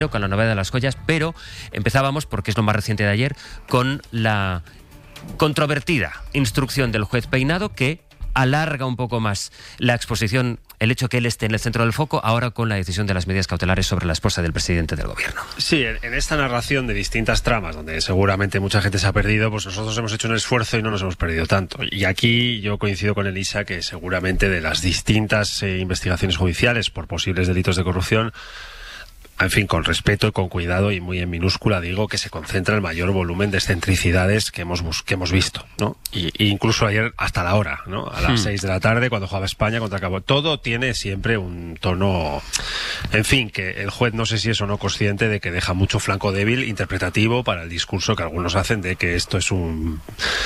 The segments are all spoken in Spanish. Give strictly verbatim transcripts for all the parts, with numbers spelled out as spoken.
con la novedad de las joyas, pero empezábamos, porque es lo más reciente de ayer, con la controvertida instrucción del juez Peinado, que alarga un poco más la exposición, el hecho que él esté en el centro del foco, ahora con la decisión de las medidas cautelares sobre la esposa del presidente del gobierno. Sí, en esta narración de distintas tramas, donde seguramente mucha gente se ha perdido, pues nosotros hemos hecho un esfuerzo y no nos hemos perdido tanto. Y aquí yo coincido con Elisa que seguramente de las distintas eh, investigaciones judiciales por posibles delitos de corrupción, en fin, con respeto y con cuidado y muy en minúscula digo que se concentra el mayor volumen de excentricidades que hemos que hemos visto, ¿no? Y, y incluso ayer hasta la hora, ¿no? A las seis hmm. de la tarde cuando jugaba España contra Cabo. Todo tiene siempre un tono, en fin, que el juez no sé si es o no consciente de que deja mucho flanco débil interpretativo para el discurso que algunos hacen de que esto es un,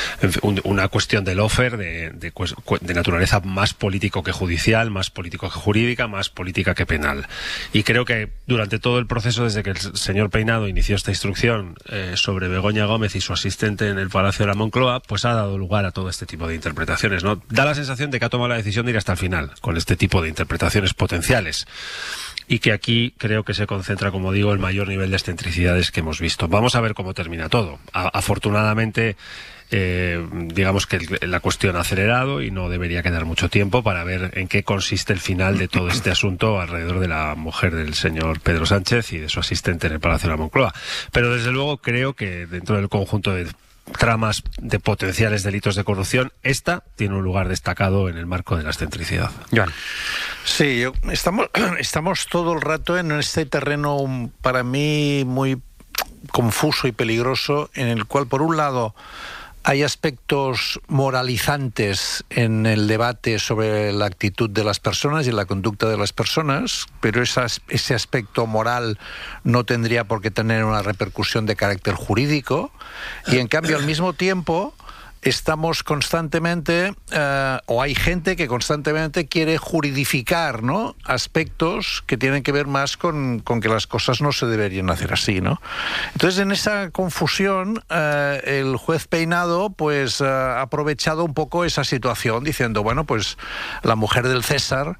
un una cuestión del lawfare de, de, de naturaleza más político que judicial, más político que jurídica, más política que penal. Y creo que durante todo el proceso, desde que el señor Peinado inició esta instrucción eh, sobre Begoña Gómez y su asistente en el Palacio de la Moncloa, pues ha dado lugar a todo este tipo de interpretaciones, ¿no? Da la sensación de que ha tomado la decisión de ir hasta el final con este tipo de interpretaciones potenciales. Y que aquí creo que se concentra, como digo, el mayor nivel de excentricidades que hemos visto. Vamos a ver cómo termina todo. A- afortunadamente, eh, digamos que la cuestión ha acelerado y no debería quedar mucho tiempo para ver en qué consiste el final de todo este asunto alrededor de la mujer del señor Pedro Sánchez y de su asistente en el Palacio de la Moncloa. Pero desde luego creo que dentro del conjunto de tramas de potenciales delitos de corrupción, esta tiene un lugar destacado en el marco de la excentricidad. Joan. Sí, yo, estamos, estamos todo el rato en este terreno para mí muy confuso y peligroso, en el cual por un lado hay aspectos moralizantes en el debate sobre la actitud de las personas y la conducta de las personas, pero esas, ese aspecto moral no tendría por qué tener una repercusión de carácter jurídico, y en cambio al mismo tiempo estamos constantemente, eh, o hay gente que constantemente quiere juridificar, ¿no?, aspectos que tienen que ver más con, con que las cosas no se deberían hacer así, ¿no? Entonces, en esa confusión, eh, el juez Peinado, pues, eh, ha aprovechado un poco esa situación, diciendo, bueno, pues, la mujer del César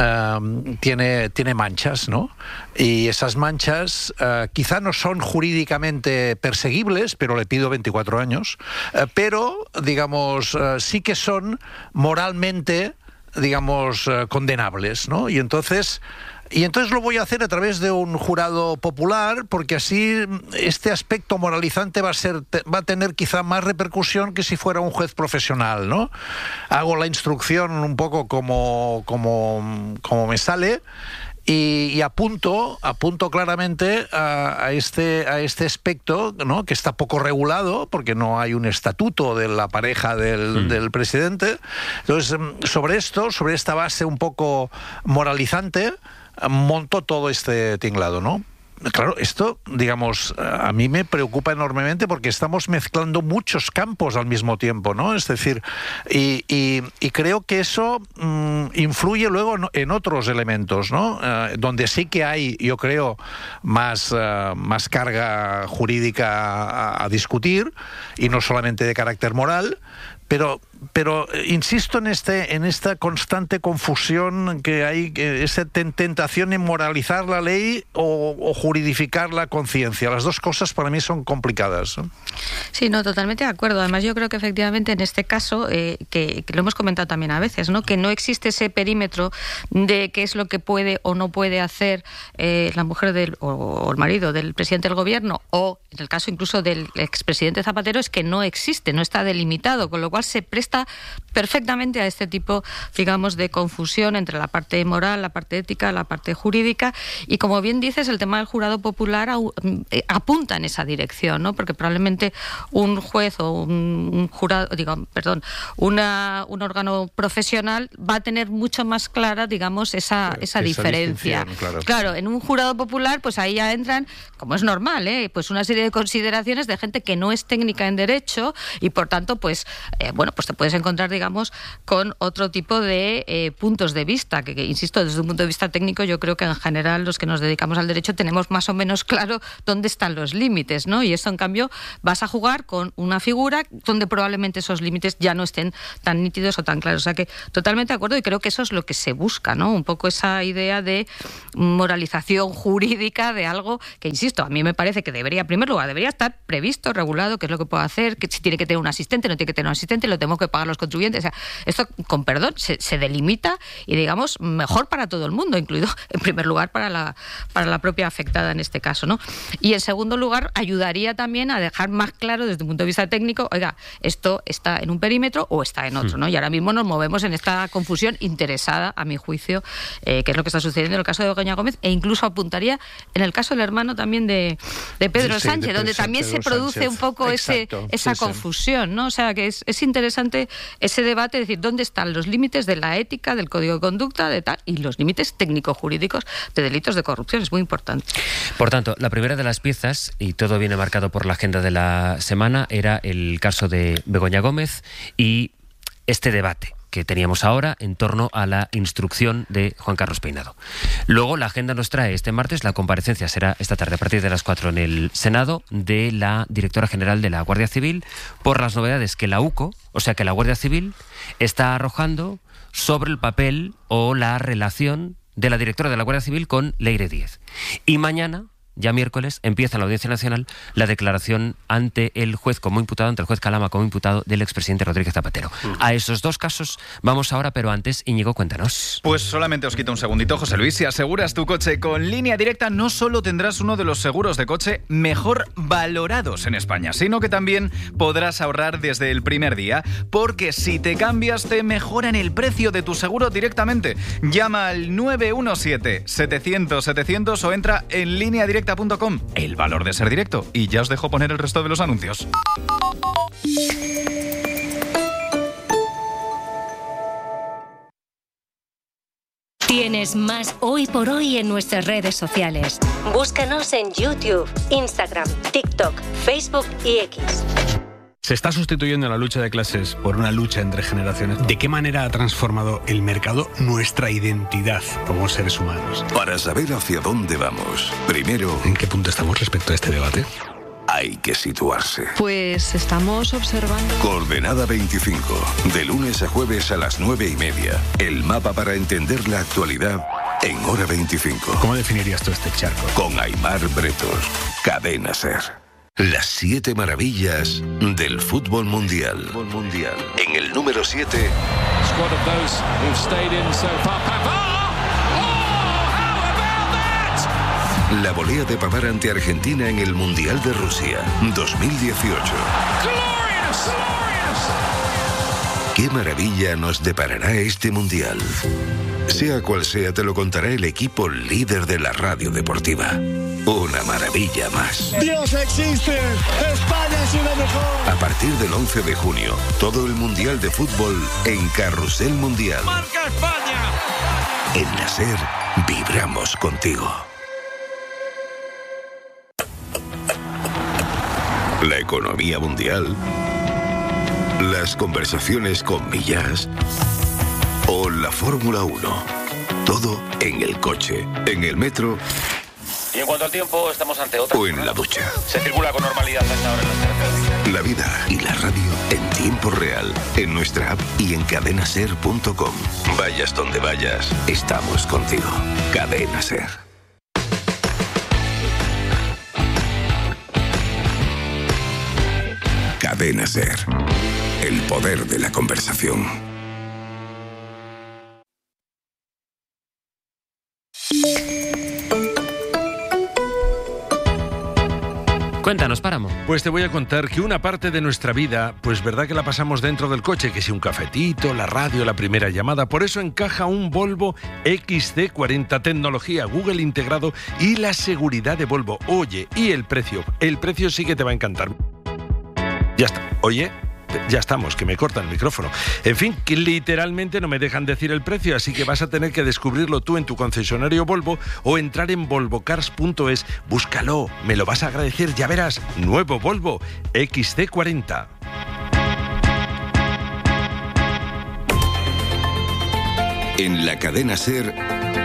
eh, tiene, tiene manchas, ¿no? Y esas manchas eh, quizá no son jurídicamente perseguibles, pero le pido veinticuatro años, eh, pero digamos, uh, sí que son moralmente, digamos, uh, condenables, ¿no? Y entonces, y entonces lo voy a hacer a través de un jurado popular, porque así este aspecto moralizante va a ser, va a tener quizá más repercusión que si fuera un juez profesional, ¿no? Hago la instrucción un poco como, como, como me sale. Y, y apunto, apunto claramente a, a este a este aspecto, ¿no?, que está poco regulado porque no hay un estatuto de la pareja del, mm. del presidente. Entonces, sobre esto, sobre esta base un poco moralizante, monto todo este tinglado, ¿no? Claro, esto, digamos, a mí me preocupa enormemente porque estamos mezclando muchos campos al mismo tiempo, ¿no? Es decir, y, y, y creo que eso mmm, influye luego en otros elementos, ¿no? Uh, donde sí que hay, yo creo, más, uh, más carga jurídica a, a discutir, y no solamente de carácter moral, pero pero insisto en este en esta constante confusión que hay, esa tentación en moralizar la ley o, o juridificar la conciencia. Las dos cosas para mí son complicadas, ¿no? Sí, no, totalmente de acuerdo. Además, yo creo que efectivamente en este caso, eh, que, que lo hemos comentado también a veces, ¿no?, que no existe ese perímetro de qué es lo que puede o no puede hacer eh, la mujer del, o, o el marido del presidente del gobierno, o en el caso incluso del expresidente Zapatero, es que no existe, no está delimitado, con lo cual se presta perfectamente a este tipo, digamos, de confusión entre la parte moral, la parte ética, la parte jurídica, y como bien dices, el tema del jurado popular apunta en esa dirección, ¿no?, porque probablemente un juez o un, un jurado, digo, perdón, una, un órgano profesional va a tener mucho más clara, digamos, esa, esa, esa diferencia. Claro. claro, en un jurado popular, pues ahí ya entran, como es normal, ¿eh?, pues una serie de consideraciones de gente que no es técnica en derecho y, por tanto, pues, eh, bueno, pues te puede puedes encontrar, digamos, con otro tipo de eh, puntos de vista, que, que, insisto, desde un punto de vista técnico, yo creo que en general los que nos dedicamos al derecho tenemos más o menos claro dónde están los límites, ¿no? Y esto, en cambio, vas a jugar con una figura donde probablemente esos límites ya no estén tan nítidos o tan claros. O sea que totalmente de acuerdo, y creo que eso es lo que se busca, ¿no? Un poco esa idea de moralización jurídica de algo que, insisto, a mí me parece que debería, en primer lugar, debería estar previsto, regulado, qué es lo que puedo hacer, que si tiene que tener un asistente, no tiene que tener un asistente, lo tenemos que pagar los contribuyentes. O sea, esto, con perdón, se, se delimita y, digamos, mejor para todo el mundo, incluido, en primer lugar, para la, para la propia afectada en este caso, ¿no? Y, en segundo lugar, ayudaría también a dejar más claro desde un punto de vista técnico, oiga, esto está en un perímetro o está en otro, ¿no? Y ahora mismo nos movemos en esta confusión interesada, a mi juicio, eh, que es lo que está sucediendo en el caso de Begoña Gómez, e incluso apuntaría en el caso del hermano también de, de Pedro sí, Sánchez, de donde también Pedro se produce Sánchez. un poco Exacto, ese, esa sí, confusión, sí. ¿no? O sea, que es, es interesante ese debate, es decir, dónde están los límites de la ética, del código de conducta, de tal, y los límites técnico-jurídicos de delitos de corrupción. Es muy importante. Por tanto, la primera de las piezas, y todo viene marcado por la agenda de la semana, era el caso de Begoña Gómez y este debate que teníamos ahora en torno a la instrucción de Juan Carlos Peinado. Luego la agenda nos trae este martes, la comparecencia será esta tarde a partir de las cuatro en el Senado, de la directora general de la Guardia Civil por las novedades que la U C O, o sea que la Guardia Civil, está arrojando sobre el papel o la relación de la directora de la Guardia Civil con Leire Díez. Y mañana, ya miércoles, empieza en la Audiencia Nacional la declaración ante el juez como imputado, ante el juez Calama como imputado del expresidente Rodríguez Zapatero. Uh-huh. A esos dos casos vamos ahora, pero antes, Íñigo, cuéntanos. Pues solamente os quito un segundito, José Luis. Si aseguras tu coche con Línea Directa, no solo tendrás uno de los seguros de coche mejor valorados en España, sino que también podrás ahorrar desde el primer día, porque si te cambias, te mejoran el precio de tu seguro directamente. Llama al nueve uno siete, setecientos, setecientos o entra en línea directa punto com. El valor de ser directo. Y ya os dejo poner el resto de los anuncios. Tienes más Hoy por Hoy en nuestras redes sociales. Búscanos en YouTube, Instagram, TikTok, Facebook y X. Se está sustituyendo la lucha de clases por una lucha entre generaciones. ¿De qué manera ha transformado el mercado nuestra identidad como seres humanos? Para saber hacia dónde vamos, primero, ¿en qué punto estamos respecto a este debate? Hay que situarse. Pues estamos observando... Coordenada veinticinco, de lunes a jueves a las nueve y media. El mapa para entender la actualidad en Hora veinticinco. ¿Cómo definirías tú este charco? Con Aimar Bretos, Cadena SER. Las siete maravillas del fútbol mundial. mundial. En el número siete... La volea de Pavard ante Argentina en el Mundial de Rusia dos mil dieciocho. Glorious, glorious. ¿Qué maravilla nos deparará este Mundial? Sea cual sea, te lo contará el equipo líder de la radio deportiva. Una maravilla más. ¡Dios existe! ¡España es lo mejor! A partir del once de junio, todo el Mundial de Fútbol en Carrusel Mundial. ¡Marca España! En la SER, vibramos contigo. La economía mundial, las conversaciones con Millás o la Fórmula uno. Todo en el coche, en el metro. Y en cuanto al tiempo, estamos ante otra. O en la ducha. Se circula con normalidad hasta ahora en las carreteras. La vida y la radio en tiempo real, en nuestra app y en cadena ser punto com. Vayas donde vayas, estamos contigo. Cadena SER. Cadena SER. El poder de la conversación. Cuéntanos, Páramo. Pues te voy a contar que una parte de nuestra vida, pues verdad que la pasamos dentro del coche, que si un cafetito, la radio, la primera llamada. Por eso encaja un Volvo X C cuarenta, tecnología Google integrado y la seguridad de Volvo. Oye, y el precio, el precio sí que te va a encantar. Ya está, oye, ya estamos, que me cortan el micrófono. En fin, que literalmente no me dejan decir el precio, así que vas a tener que descubrirlo tú en tu concesionario Volvo o entrar en volvo cars punto es. Búscalo, me lo vas a agradecer, ya verás. Nuevo Volvo X C cuarenta. En la cadena SER,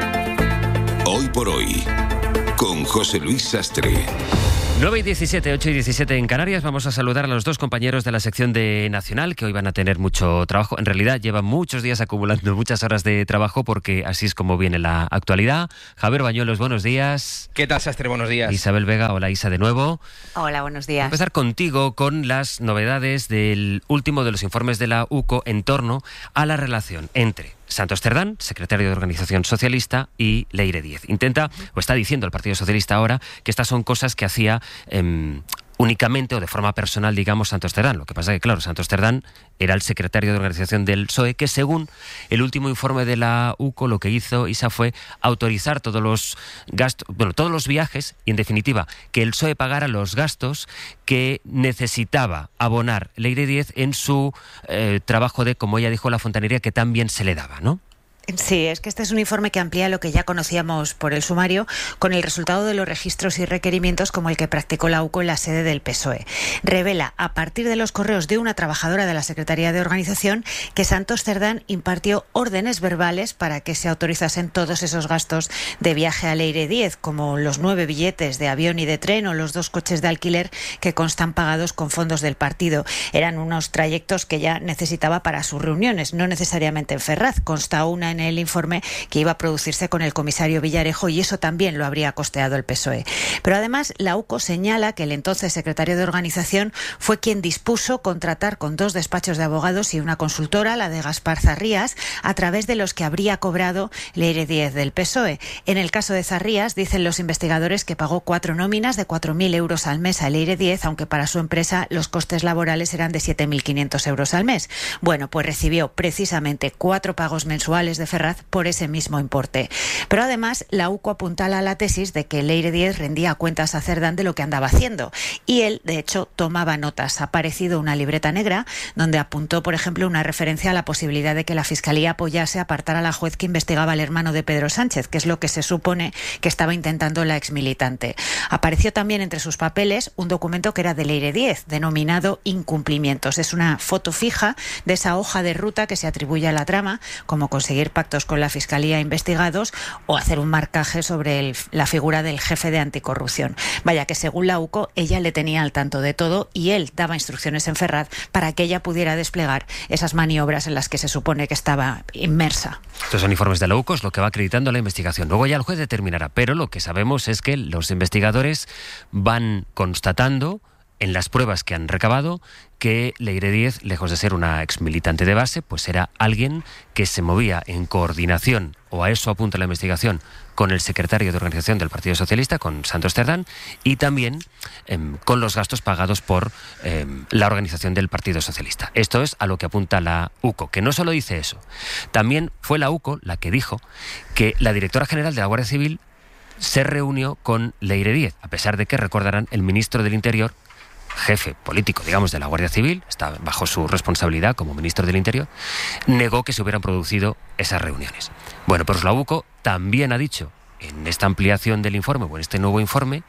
Hoy por Hoy, con José Luis Sastre. nueve y diecisiete, ocho y diecisiete en Canarias. Vamos a saludar a los dos compañeros de la sección de Nacional, que hoy van a tener mucho trabajo. En realidad llevan muchos días acumulando muchas horas de trabajo, porque así es como viene la actualidad. Javier Bañuelos, buenos días. ¿Qué tal, Sastre? Buenos días. Isabel Vega, hola Isa de nuevo. Hola, buenos días. Voy a empezar contigo con las novedades del último de los informes de la U C O en torno a la relación entre Santos Cerdán, secretario de Organización Socialista, y Leire Díez. Intenta, o está diciendo el Partido Socialista ahora, que estas son cosas que hacía eh, únicamente o de forma personal, digamos, Santos Cerdán. Lo que pasa es que, claro, Santos Cerdán era el secretario de Organización del P S O E, que según el último informe de la U C O, lo que hizo Isa fue autorizar todos los gastos, bueno, todos los viajes, y en definitiva, que el P S O E pagara los gastos que necesitaba abonar Leire Díez en su eh, trabajo de, como ella dijo, la fontanería, que tan bien se le daba, ¿no? Sí, es que este es un informe que amplía lo que ya conocíamos por el sumario, con el resultado de los registros y requerimientos como el que practicó la U C O en la sede del P S O E. Revela, a partir de los correos de una trabajadora de la Secretaría de Organización, que Santos Cerdán impartió órdenes verbales para que se autorizasen todos esos gastos de viaje a Leire Díez, como los nueve billetes de avión y de tren o los dos coches de alquiler que constan pagados con fondos del partido. Eran unos trayectos que ya necesitaba para sus reuniones, no necesariamente en Ferraz. Consta una en en el informe que iba a producirse con el comisario Villarejo, y eso también lo habría costeado el P S O E. Pero además la U C O señala que el entonces secretario de Organización fue quien dispuso contratar con dos despachos de abogados y una consultora, la de Gaspar Zarrías, a través de los que habría cobrado Leire Díez del P S O E. En el caso de Zarrías, dicen los investigadores que pagó cuatro nóminas de cuatro mil euros al mes a Leire Díez, aunque para su empresa los costes laborales eran de siete mil quinientos euros al mes. Bueno, pues recibió precisamente cuatro pagos mensuales de Ferraz por ese mismo importe. Pero además la U C O apuntala a la tesis de que Leire Díez rendía cuentas a Cerdán de lo que andaba haciendo, y él de hecho tomaba notas. Ha aparecido una libreta negra donde apuntó, por ejemplo, una referencia a la posibilidad de que la Fiscalía apoyase apartar a la juez que investigaba al hermano de Pedro Sánchez, que es lo que se supone que estaba intentando la exmilitante. Apareció también entre sus papeles un documento que era de Leire Díez, denominado Incumplimientos. Es una foto fija de esa hoja de ruta que se atribuye a la trama, como conseguir pactos con la Fiscalía investigados o hacer un marcaje sobre el, la figura del jefe de anticorrupción. Vaya que según la U C O, ella le tenía al tanto de todo, y él daba instrucciones en Ferraz para que ella pudiera desplegar esas maniobras en las que se supone que estaba inmersa. Estos son informes de la U C O, es lo que va acreditando la investigación. Luego ya el juez determinará, pero lo que sabemos es que los investigadores van constatando en las pruebas que han recabado que Leire Díez, lejos de ser una exmilitante de base, pues era alguien que se movía en coordinación, o a eso apunta la investigación, con el secretario de Organización del Partido Socialista, con Santos Cerdán, y también eh, con los gastos pagados por eh, la organización del Partido Socialista. Esto es a lo que apunta la U C O, que no solo dice eso. También fue la U C O la que dijo que la directora general de la Guardia Civil se reunió con Leire Díez, a pesar de que, recordarán, el ministro del Interior, jefe político, digamos, de la Guardia Civil, está bajo su responsabilidad como ministro del Interior, negó que se hubieran producido esas reuniones. Bueno, pues la U C O también ha dicho en esta ampliación del informe, o en este nuevo informe,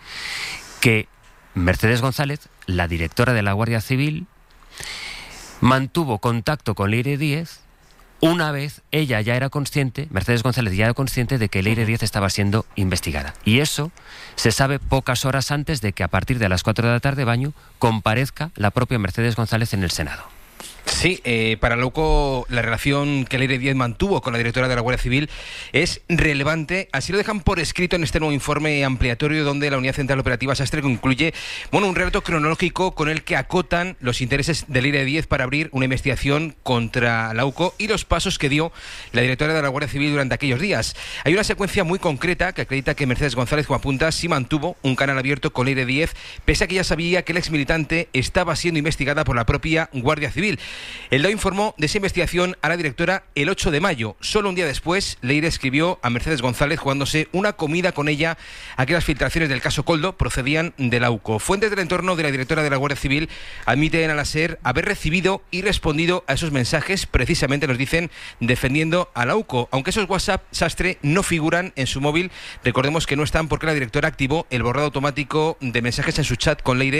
que Mercedes González, la directora de la Guardia Civil, mantuvo contacto con Leire Díez una vez ella ya era consciente, Mercedes González ya era consciente de que Leire Díez estaba siendo investigada. Y eso se sabe pocas horas antes de que a partir de las cuatro de la tarde, Bañu, comparezca la propia Mercedes González en el Senado. Sí, eh, para la U C O la relación que Leire Díez mantuvo con la directora de la Guardia Civil es relevante. Así lo dejan por escrito en este nuevo informe ampliatorio, donde la Unidad Central Operativa Sastre concluye, bueno, un relato cronológico con el que acotan los intereses de Leire Díez para abrir una investigación contra la U C O y los pasos que dio la directora de la Guardia Civil durante aquellos días. Hay una secuencia muy concreta que acredita que Mercedes González, como apunta, sí mantuvo un canal abierto con Leire Díez, pese a que ya sabía que el exmilitante estaba siendo investigada por la propia Guardia Civil. El D O informó de esa investigación a la directora el ocho de mayo. Solo un día después, Leire escribió a Mercedes González jugándose una comida con ella a que las filtraciones del caso Koldo procedían de la U C O. Fuentes del entorno de la directora de la Guardia Civil admiten a la SER haber recibido y respondido a esos mensajes, precisamente nos dicen, defendiendo a la U C O. Aunque esos WhatsApp Sastre no figuran en su móvil, recordemos que no están porque la directora activó el borrado automático de mensajes en su chat con Leire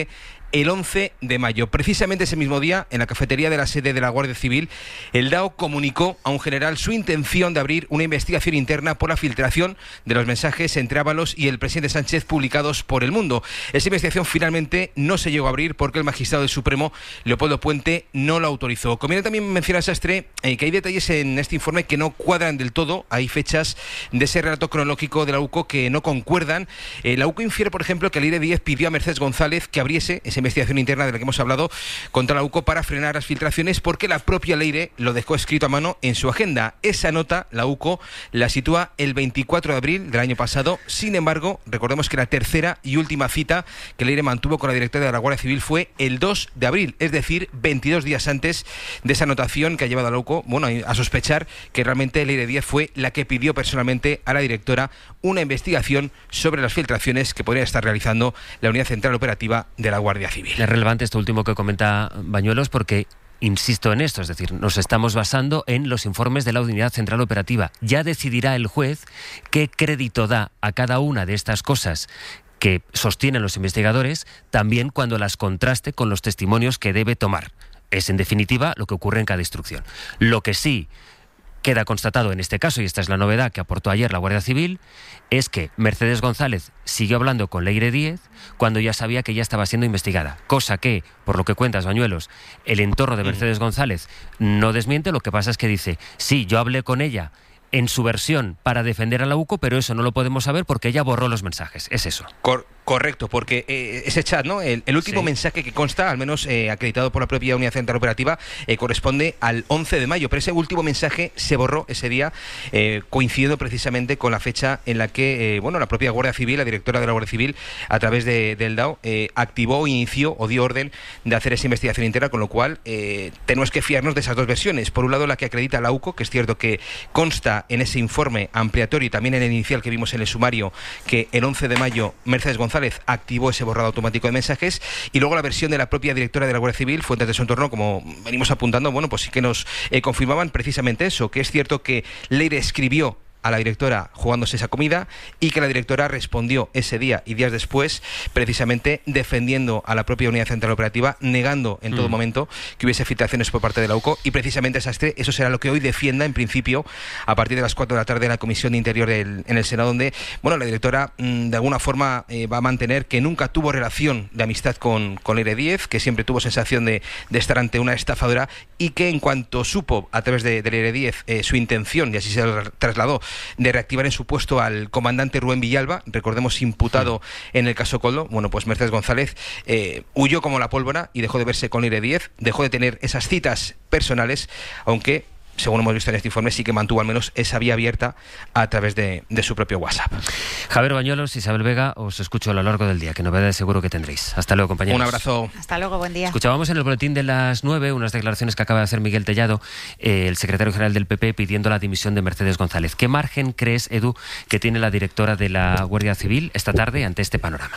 el once de mayo. Precisamente ese mismo día, en la cafetería de la sede de la Guardia Civil, el D A O comunicó a un general su intención de abrir una investigación interna por la filtración de los mensajes entre Ábalos y el presidente Sánchez publicados por El Mundo. Esa investigación finalmente no se llegó a abrir porque el magistrado del Supremo, Leopoldo Puente, no lo autorizó. Conviene también mencionar, Sastre, eh, que hay detalles en este informe que no cuadran del todo. Hay fechas de ese relato cronológico de la U C O que no concuerdan. Eh, la U C O infiere, por ejemplo, que Leire Díez pidió a Mercedes González que abriese esa investigación interna de la que hemos hablado contra la U C O para frenar las filtraciones, porque la propia Leire lo dejó escrito a mano en su agenda. Esa nota, la U C O la sitúa el veinticuatro de abril del año pasado. Sin embargo, recordemos que la tercera y última cita que Leire mantuvo con la directora de la Guardia Civil fue el dos de abril, es decir, veintidós días antes de esa anotación que ha llevado a la U C O, bueno, a sospechar que realmente Leire Díez fue la que pidió personalmente a la directora una investigación sobre las filtraciones que podría estar realizando la Unidad Central Operativa de la Guardia Civil. Es relevante esto último que comenta Bañuelos porque insisto en esto, es decir, nos estamos basando en los informes de la Unidad Central Operativa. Ya decidirá el juez qué crédito da a cada una de estas cosas que sostienen los investigadores, también cuando las contraste con los testimonios que debe tomar. Es, en definitiva, lo que ocurre en cada instrucción. Lo que sí queda constatado en este caso, y esta es la novedad que aportó ayer la Guardia Civil, es que Mercedes González siguió hablando con Leire Díez cuando ya sabía que ya estaba siendo investigada, cosa que, por lo que cuentas, Bañuelos, el entorno de Mercedes González no desmiente. Lo que pasa es que dice, sí, yo hablé con ella en su versión para defender a la U C O, pero eso no lo podemos saber porque ella borró los mensajes. Es eso. Cor correcto, porque eh, ese chat, ¿no? El, el último sí. mensaje que consta, al menos eh, acreditado por la propia Unidad Central Operativa, eh, corresponde al once de mayo, pero ese último mensaje se borró ese día, eh, coincidiendo precisamente con la fecha en la que, eh, bueno, la propia Guardia Civil, la directora de la Guardia Civil, a través de, del D A O, eh, activó, inició o dio orden de hacer esa investigación interna, con lo cual eh, tenemos que fiarnos de esas dos versiones. Por un lado, la que acredita la U C O, que es cierto que consta en ese informe ampliatorio y también en el inicial que vimos en el sumario, que el once de mayo Mercedes González activó ese borrado automático de mensajes, y luego la versión de la propia directora de la Guardia Civil, fuentes de su entorno, como venimos apuntando, bueno, pues sí que nos eh, confirmaban precisamente eso, que es cierto que Leire escribió a la directora jugándose esa comida y que la directora respondió ese día y días después precisamente defendiendo a la propia Unidad Central Operativa, negando en todo mm. momento que hubiese filtraciones por parte de la U C O, y precisamente Sastre, eso será lo que hoy defienda en principio a partir de las cuatro de la tarde en la Comisión de Interior del, en el Senado, donde bueno, la directora mmm, de alguna forma eh, va a mantener que nunca tuvo relación de amistad con, con Leire Díez, que siempre tuvo sensación de, de estar ante una estafadora, y que en cuanto supo a través de, de Leire Díez eh, su intención, y así se lo trasladó, de reactivar en su puesto al comandante Rubén Villalba, recordemos imputado sí. en el caso Coldo, bueno, pues Mercedes González eh, huyó como la pólvora y dejó de verse con Leire Díez, dejó de tener esas citas personales, aunque según hemos visto en este informe, sí que mantuvo al menos esa vía abierta a través de, de su propio WhatsApp. Javier Bañuelos, Isabel Vega, os escucho a lo largo del día, que novedades seguro que tendréis. Hasta luego, compañeros. Un abrazo. Hasta luego, buen día. Escuchábamos en el boletín de las nueve unas declaraciones que acaba de hacer Miguel Tellado, eh, el secretario general del P P, pidiendo la dimisión de Mercedes González. ¿Qué margen crees, Edu, que tiene la directora de la Guardia Civil esta tarde ante este panorama?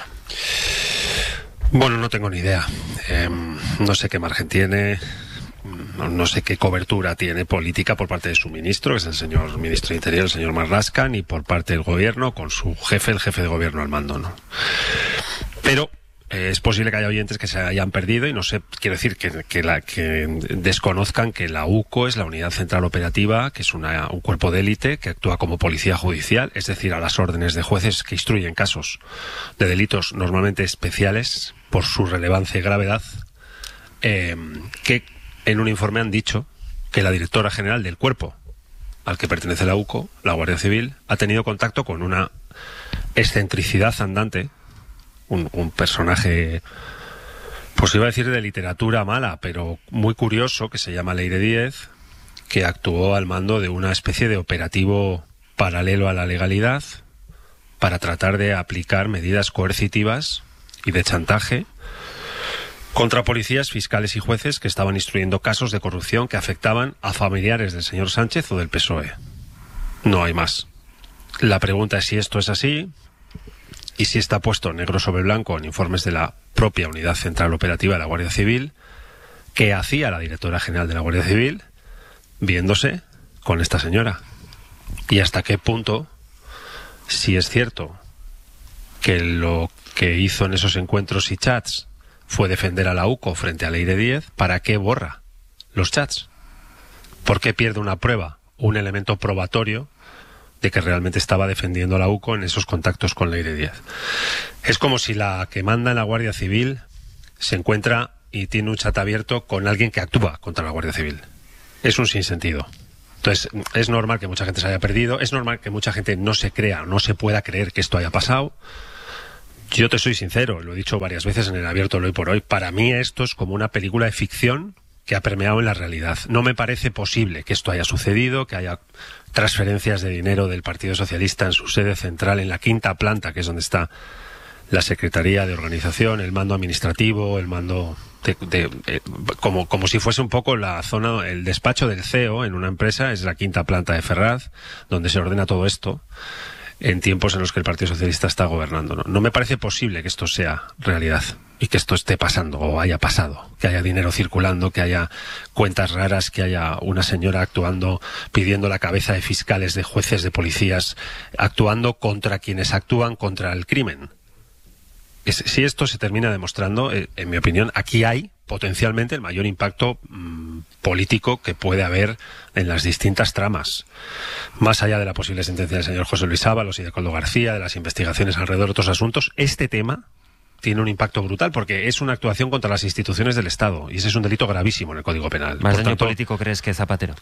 Bueno, no tengo ni idea. Eh, no sé qué margen tiene. No, no sé qué cobertura tiene política por parte de su ministro, que es el señor ministro de Interior, el señor Marlaska, ni por parte del gobierno, con su jefe, el jefe de gobierno al mando, ¿no? Pero eh, es posible que haya oyentes que se hayan perdido, y no sé, quiero decir, que, que, la, que desconozcan que la U C O es la Unidad Central Operativa, que es una, un cuerpo de élite que actúa como policía judicial, es decir, a las órdenes de jueces que instruyen casos de delitos normalmente especiales por su relevancia y gravedad, eh, que en un informe han dicho que la directora general del cuerpo al que pertenece la U C O, la Guardia Civil, ha tenido contacto con una excentricidad andante, un, un personaje, pues iba a decir de literatura mala, pero muy curioso, que se llama Leire Díez, que actuó al mando de una especie de operativo paralelo a la legalidad para tratar de aplicar medidas coercitivas y de chantaje contra policías, fiscales y jueces que estaban instruyendo casos de corrupción que afectaban a familiares del señor Sánchez o del P S O E. No hay más. La pregunta es si esto es así y si está puesto negro sobre blanco en informes de la propia Unidad Central Operativa de la Guardia Civil, que hacía la directora general de la Guardia Civil viéndose con esta señora. Y hasta qué punto, si es cierto que lo que hizo en esos encuentros y chats fue defender a la U C O frente a Leire Díez, ¿para qué borra los chats? ¿Por qué pierde una prueba, un elemento probatorio de que realmente estaba defendiendo a la U C O en esos contactos con Leire Díez? Es como si la que manda en la Guardia Civil se encuentra y tiene un chat abierto con alguien que actúa contra la Guardia Civil. Es un sinsentido. Entonces, es normal que mucha gente se haya perdido, es normal que mucha gente no se crea, no se pueda creer que esto haya pasado. Yo te soy sincero, lo he dicho varias veces en el abierto de Hoy por Hoy, para mí esto es como una película de ficción que ha permeado en la realidad. No me parece posible que esto haya sucedido, que haya transferencias de dinero del Partido Socialista en su sede central, en la quinta planta, que es donde está la Secretaría de Organización, el mando administrativo, el mando de, de, de, como, como si fuese un poco la zona, el despacho del C E O en una empresa, es la quinta planta de Ferraz, donde se ordena todo esto en tiempos en los que el Partido Socialista está gobernando. No, no me parece posible que esto sea realidad y que esto esté pasando o haya pasado, que haya dinero circulando, que haya cuentas raras, que haya una señora actuando, pidiendo la cabeza de fiscales, de jueces, de policías, actuando contra quienes actúan contra el crimen. Es, si esto se termina demostrando, eh, en mi opinión, aquí hay potencialmente el mayor impacto mmm, político que puede haber en las distintas tramas. Más allá de la posible sentencia del señor José Luis Ábalos y de Coldo García, de las investigaciones alrededor de otros asuntos, este tema tiene un impacto brutal porque es una actuación contra las instituciones del Estado y ese es un delito gravísimo en el Código Penal. ¿Más Por daño tanto, político crees que Zapatero?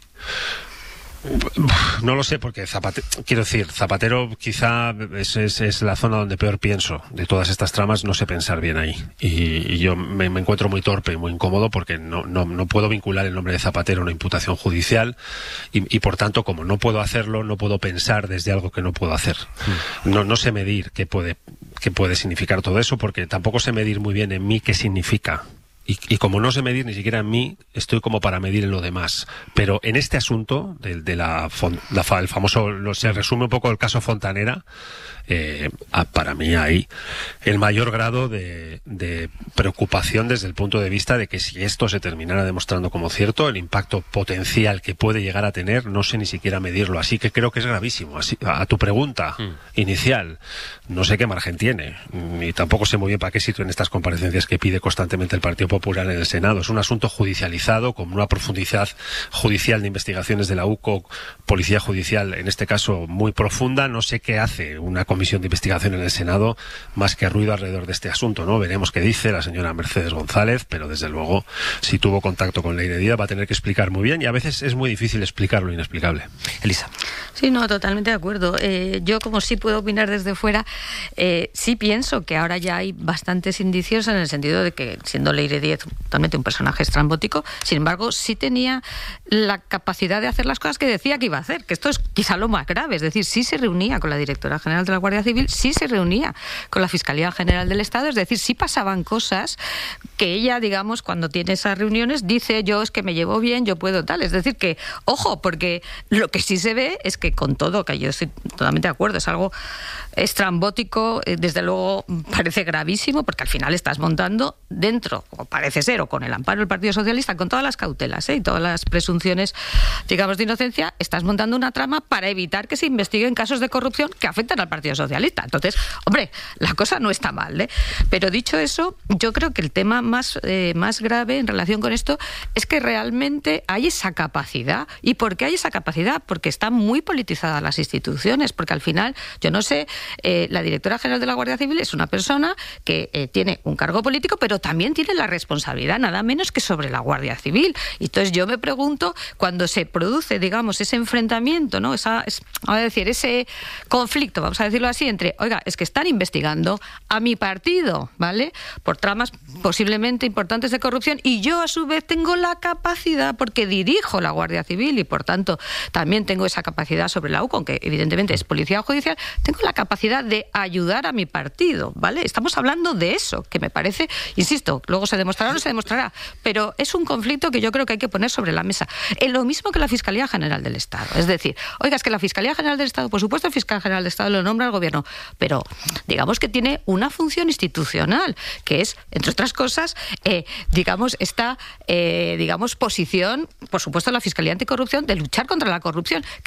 No lo sé, porque Zapatero, quiero decir, Zapatero quizá es, es, es la zona donde peor pienso de todas estas tramas, no sé pensar bien ahí. Y, y yo me, me encuentro muy torpe y muy incómodo porque no, no, no puedo vincular el nombre de Zapatero a una imputación judicial y, y por tanto, como no puedo hacerlo, no puedo pensar desde algo que no puedo hacer. No, no sé medir qué puede, qué puede significar todo eso, porque tampoco sé medir muy bien en mí qué significa. Y, y como no sé medir ni siquiera en mí, estoy como para medir en lo demás. Pero en este asunto, de, de la, la, el famoso, lo, se resume un poco el caso Fontanera, eh, para mí hay el mayor grado de, de preocupación desde el punto de vista de que si esto se terminara demostrando como cierto, el impacto potencial que puede llegar a tener, no sé ni siquiera medirlo. Así que creo que es gravísimo. Así, a, a tu pregunta mm. inicial, no sé qué margen tiene, ni tampoco sé muy bien para qué sitio en estas comparecencias que pide constantemente el Partido Popular en el Senado. Es un asunto judicializado, con una profundidad judicial de investigaciones de la U C O, Policía Judicial, en este caso muy profunda. No sé qué hace una comisión de investigación en el Senado más que ruido alrededor de este asunto, ¿no? Veremos qué dice la señora Mercedes González, pero desde luego, si tuvo contacto con Leire Díez, va a tener que explicar muy bien y a veces es muy difícil explicar lo inexplicable. Elisa. Sí, no, totalmente de acuerdo. Eh, yo, como sí puedo opinar desde fuera, eh, sí pienso que ahora ya hay bastantes indicios en el sentido de que, siendo Leire Díez totalmente un personaje estrambótico, sin embargo, sí tenía la capacidad de hacer las cosas que decía que iba a hacer, que esto es quizá lo más grave, es decir, sí se reunía con la directora general de la Guardia Civil, sí se reunía con la Fiscalía General del Estado, es decir, sí pasaban cosas que ella, digamos, cuando tiene esas reuniones, dice, yo es que me llevo bien, yo puedo tal, es decir, que, ojo, porque lo que sí se ve es que con todo, que yo estoy totalmente de acuerdo, es algo estrambótico, desde luego parece gravísimo, porque al final estás montando dentro, o parece ser, o con el amparo del Partido Socialista, con todas las cautelas ¿eh? y todas las presunciones, digamos, de inocencia, estás montando una trama para evitar que se investiguen casos de corrupción que afectan al Partido Socialista. Entonces, hombre, la cosa no está mal, ¿eh? Pero dicho eso, yo creo que el tema más, eh, más grave en relación con esto es que realmente hay esa capacidad. ¿Y por qué hay esa capacidad? Porque están muy politizadas las instituciones, porque al final, yo no sé, eh, la directora general de la Guardia Civil es una persona que eh, tiene un cargo político, pero también tiene la responsabilidad nada menos que sobre la Guardia Civil. Y entonces yo me pregunto, cuando se produce, digamos, ese enfrentamiento, ¿no? Esa, es, vamos a decir, ese conflicto, vamos a decirlo así, entre, oiga, es que están investigando a mi partido, ¿vale? Por tramas posiblemente importantes de corrupción, y yo a su vez tengo la capacidad, porque dirijo la Guardia Civil y por tanto también tengo esa capacidad sobre la U C O, aunque evidentemente es policía judicial, tengo la capacidad de ayudar a mi partido, ¿vale? Estamos hablando de eso, que me parece, insisto, luego se demostrará o no se demostrará, pero es un conflicto que yo creo que hay que poner sobre la mesa. Es lo mismo que la Fiscalía General del Estado. Es decir, oiga, es que la Fiscalía General del Estado, por supuesto el Fiscal General del Estado lo nombra el Gobierno, pero digamos que tiene una función institucional, que es, entre otras cosas, eh, digamos, esta eh, digamos, posición, por supuesto, la Fiscalía Anticorrupción, de luchar contra la corrupción. ¿Qué pasa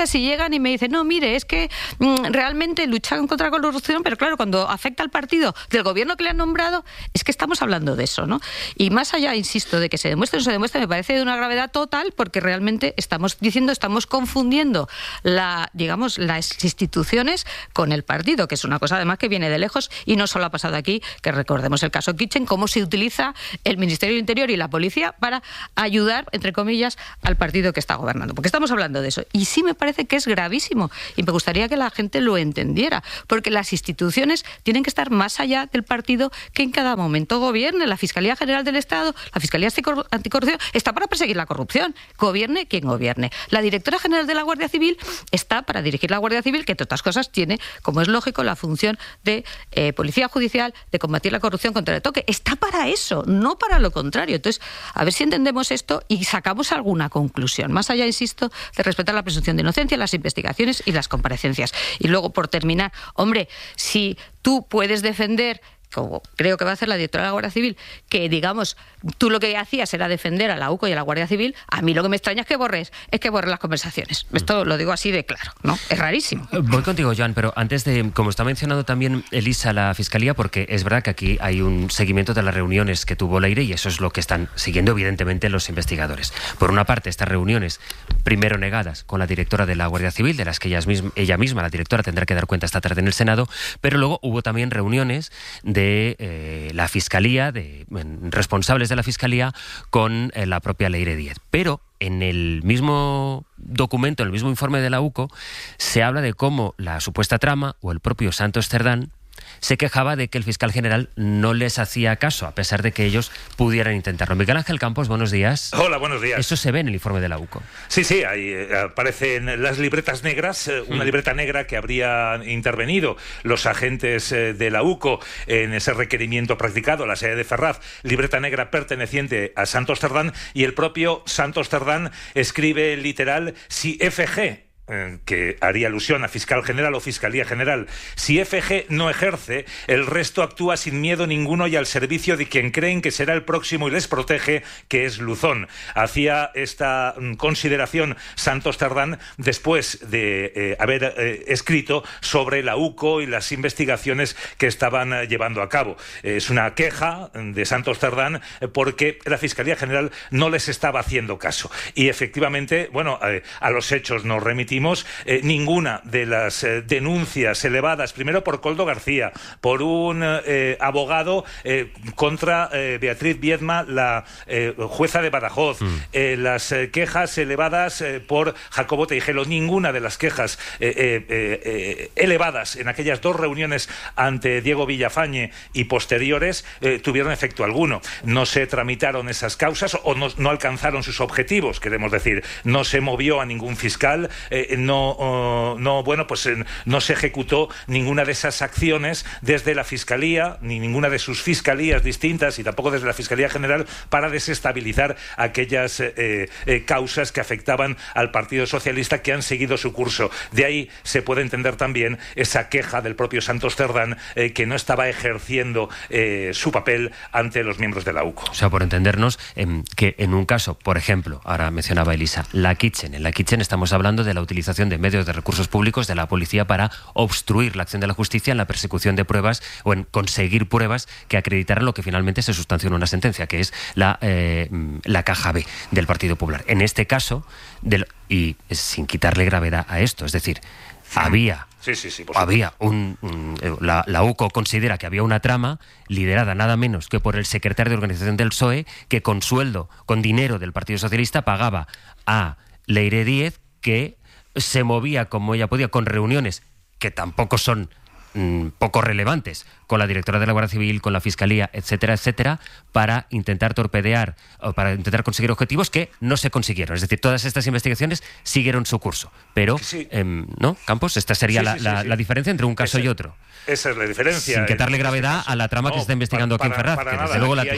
pasa si llegan y me dicen, no, mire, es que mmm, realmente luchan contra la corrupción, pero claro, cuando afecta al partido del gobierno que le han nombrado, es que estamos hablando de eso, ¿no? Y más allá, insisto, de que se demuestre o no se demuestre, me parece de una gravedad total, porque realmente estamos diciendo, estamos confundiendo la, digamos, las instituciones con el partido, que es una cosa además que viene de lejos y no solo ha pasado aquí, que recordemos el caso Kitchen, cómo se utiliza el Ministerio del Interior y la policía para ayudar, entre comillas, al partido que está gobernando. Porque estamos hablando de eso. Y sí me parece que es gravísimo y me gustaría que la gente lo entendiera, porque las instituciones tienen que estar más allá del partido que en cada momento gobierne. La Fiscalía General del Estado, la Fiscalía Anticorrupción, está para perseguir la corrupción, gobierne quien gobierne. La Directora General de la Guardia Civil está para dirigir la Guardia Civil, que entre otras cosas tiene, como es lógico, la función de eh, policía judicial, de combatir la corrupción contra el toque. Está para eso, no para lo contrario. Entonces, a ver si entendemos esto y sacamos alguna conclusión. Más allá, insisto, de respetar la presunción de inocencia, las investigaciones y las comparecencias. Y luego, por terminar, hombre, si tú puedes defender, como creo que va a hacer la directora de la Guardia Civil, que, digamos, tú lo que hacías era defender a la U C O y a la Guardia Civil, a mí lo que me extraña es que borres, es que borres las conversaciones. Esto lo digo así de claro, ¿no? Es rarísimo. Voy contigo, Joan, pero antes de, como está mencionando también Elisa, la Fiscalía, porque es verdad que aquí hay un seguimiento de las reuniones que tuvo Leire y eso es lo que están siguiendo evidentemente los investigadores. Por una parte, estas reuniones, primero negadas con la directora de la Guardia Civil, de las que ella misma, ella misma la directora, tendrá que dar cuenta esta tarde en el Senado, pero luego hubo también reuniones de eh, la Fiscalía, de en, responsables de la Fiscalía, con eh, la propia Leire Díez. Pero en el mismo documento, en el mismo informe de la U C O, se habla de cómo la supuesta trama, o el propio Santos Cerdán, se quejaba de que el fiscal general no les hacía caso, a pesar de que ellos pudieran intentarlo. Miguel Ángel Campos, buenos días. Hola, buenos días. Eso se ve en el informe de la U C O. Sí, sí, ahí eh, aparecen las libretas negras, eh, una mm. libreta negra que habrían intervenido los agentes eh, de la U C O en ese requerimiento practicado, la sede de Ferraz, libreta negra perteneciente a Santos Cerdán, y el propio Santos Cerdán escribe literal, si F G, que haría alusión a fiscal general o fiscalía general, si F G no ejerce, el resto actúa sin miedo ninguno y al servicio de quien creen que será el próximo y les protege, que es Luzón. Hacía esta consideración Santos Cerdán después de eh, haber eh, escrito sobre la U C O y las investigaciones que estaban eh, llevando a cabo. Es una queja de Santos Cerdán eh, porque la Fiscalía General no les estaba haciendo caso. Y efectivamente, bueno, eh, a los hechos nos remitimos. Eh, ninguna de las eh, denuncias elevadas, primero por Koldo García, por un eh, abogado eh, contra eh, Beatriz Viedma, la eh, jueza de Badajoz, mm. eh, las eh, quejas elevadas eh, por Jacobo Teijelo, ninguna de las quejas eh, eh, eh, elevadas en aquellas dos reuniones ante Diego Villafañe y posteriores eh, tuvieron efecto alguno. No se tramitaron esas causas o no, no alcanzaron sus objetivos, queremos decir. No se movió a ningún fiscal, eh, No, uh, no, bueno, pues eh, no se ejecutó ninguna de esas acciones desde la Fiscalía, ni ninguna de sus fiscalías distintas, y tampoco desde la Fiscalía General, para desestabilizar aquellas eh, eh, causas que afectaban al Partido Socialista, que han seguido su curso. De ahí se puede entender también esa queja del propio Santos Cerdán, eh, que no estaba ejerciendo eh, su papel ante los miembros de la U C O. O sea, por entendernos, eh, que en un caso, por ejemplo, ahora mencionaba Elisa, la Kitchen, en la Kitchen estamos hablando de la utilización de medios de recursos públicos de la policía para obstruir la acción de la justicia en la persecución de pruebas o en conseguir pruebas que acreditaran lo que finalmente se sustanció en una sentencia, que es la, eh, la caja B del Partido Popular. En este caso, del, y sin quitarle gravedad a esto, es decir, había... Sí, sí, sí, había un, un la, la U C O considera que había una trama liderada nada menos que por el secretario de organización del P S O E, que con sueldo, con dinero del Partido Socialista, pagaba a Leire Díez, que se movía como ella podía, con reuniones que tampoco son mmm, poco relevantes, con la directora de la Guardia Civil, con la Fiscalía, etcétera, etcétera, para intentar torpedear o para intentar conseguir objetivos que no se consiguieron. Es decir, todas estas investigaciones siguieron su curso. Pero, sí. eh, ¿no, Campos? Esta sería sí, sí, la, la, sí. la diferencia entre un caso esa, y otro. Esa es la diferencia. Sin quitarle gravedad a la trama no, que se está investigando para, aquí en Ferraz, que desde nada. luego la... Hay...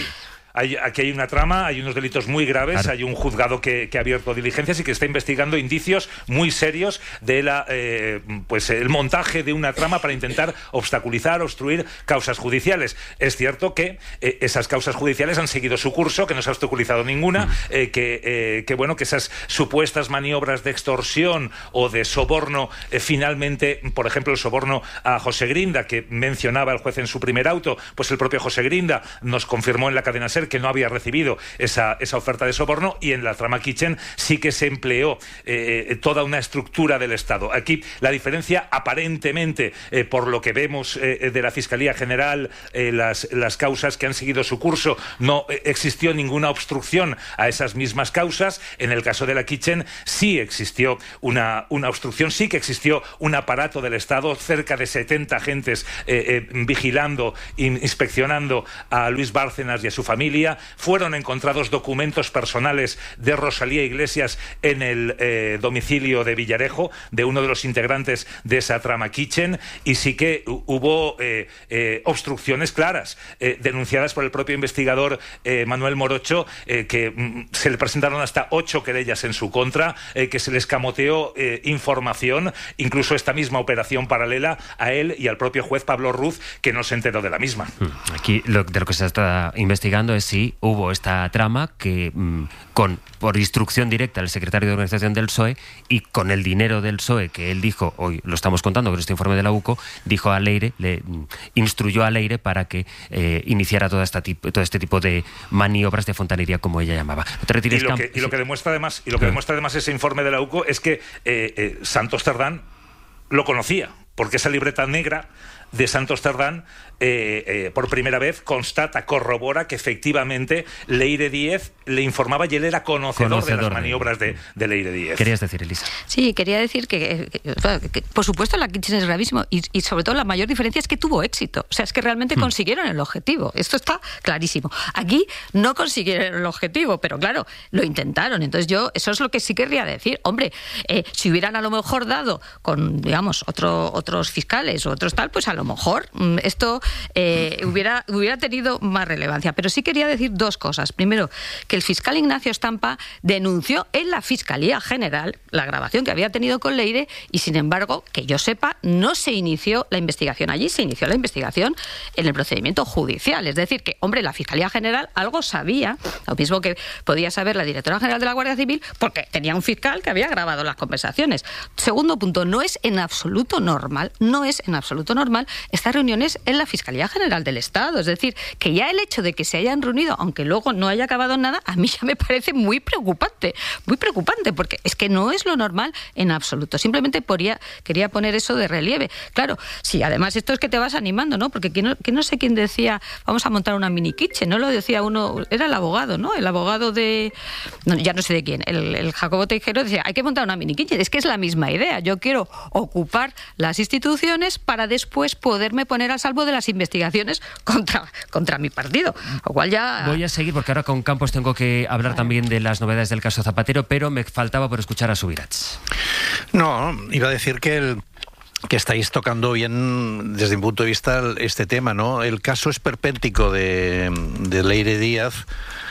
Hay, aquí hay una trama, hay unos delitos muy graves, claro. Hay un juzgado que, que ha abierto diligencias y que está investigando indicios muy serios de la, eh, pues el montaje de una trama para intentar obstaculizar, obstruir causas judiciales. Es cierto que eh, esas causas judiciales han seguido su curso, que no se ha obstaculizado ninguna, mm. eh, que, eh, que bueno, que esas supuestas maniobras de extorsión o de soborno, eh, finalmente, por ejemplo, el soborno a José Grinda, que mencionaba el juez en su primer auto, pues el propio José Grinda nos confirmó en la cadena SER que no había recibido esa, esa oferta de soborno, y en la trama Kitchen sí que se empleó eh, toda una estructura del Estado. Aquí la diferencia, aparentemente, eh, por lo que vemos eh, de la Fiscalía General, eh, las, las causas que han seguido su curso, no eh, existió ninguna obstrucción a esas mismas causas. En el caso de la Kitchen sí existió una, una obstrucción, sí que existió un aparato del Estado, cerca de setenta agentes eh, eh, vigilando, inspeccionando a Luis Bárcenas y a su familia. Fueron encontrados documentos personales de Rosalía Iglesias en el eh, domicilio de Villarejo, de uno de los integrantes de esa trama Kitchen, y sí que hubo eh, eh, obstrucciones claras, eh, denunciadas por el propio investigador eh, Manuel Morocho, eh, que mm, se le presentaron hasta ocho querellas en su contra, eh, que se le escamoteó eh, información, incluso esta misma operación paralela a él y al propio juez Pablo Ruz, que no se enteró de la misma. Aquí lo, de lo que se está investigando es si hubo esta trama que, mmm, con por instrucción directa del secretario de Organización del P S O E y con el dinero del P S O E, que él dijo, hoy lo estamos contando con este informe de la U C O, dijo a Leire, le mmm, instruyó a Leire para que eh, iniciara toda esta tipo, todo este tipo de maniobras de fontanería, como ella llamaba. No te retires, y, lo que, y lo que demuestra además, y lo que demuestra además ese informe de la U C O es que eh, eh, Santos Cerdán lo conocía, porque esa libreta negra de Santos Cerdán eh, eh, por primera vez constata, corrobora que efectivamente Leire Díez le informaba y él era conocedor, conocedor de las maniobras de, de Leire Díez. ¿Querías decir, Elisa? Sí, quería decir que, que, que, que por supuesto la Kitchen es gravísimo y, y sobre todo la mayor diferencia es que tuvo éxito. O sea, es que realmente hmm. consiguieron el objetivo. Esto está clarísimo. Aquí no consiguieron el objetivo, pero claro, lo intentaron. Entonces yo, eso es lo que sí querría decir. Hombre, eh, si hubieran a lo mejor dado con, digamos, otro, otros fiscales o otros tal, pues a lo mejor esto eh, hubiera, hubiera tenido más relevancia. Pero sí quería decir dos cosas. Primero, que el fiscal Ignacio Estampa denunció en la Fiscalía General la grabación que había tenido con Leire y, sin embargo, que yo sepa, no se inició la investigación allí, se inició la investigación en el procedimiento judicial. Es decir, que, hombre, la Fiscalía General algo sabía, lo mismo que podía saber la Directora General de la Guardia Civil, porque tenía un fiscal que había grabado las conversaciones. Segundo punto, no es en absoluto normal, no es en absoluto normal estas reuniones en la Fiscalía General del Estado. Es decir, que ya el hecho de que se hayan reunido, aunque luego no haya acabado en nada, a mí ya me parece muy preocupante, muy preocupante, porque es que no es lo normal en absoluto. Simplemente podría, quería poner eso de relieve. Claro, sí, además esto es que te vas animando, ¿no? Porque que no, que no sé quién decía, vamos a montar una mini kitchen, ¿no? Lo decía uno, era el abogado, ¿no? El abogado de, no, ya no sé de quién, el, el Jacobo Tejero decía, hay que montar una mini kitchen. Es que es la misma idea. Yo quiero ocupar las instituciones para después poderme poner a salvo de las investigaciones contra, contra mi partido. Lo cual ya... Voy a seguir porque ahora con Campos tengo que hablar también de las novedades del caso Zapatero, pero me faltaba por escuchar a Subirats. No, iba a decir que el que estáis tocando bien desde mi punto de vista este tema, ¿no? El caso esperpéntico de, de Leire Díaz,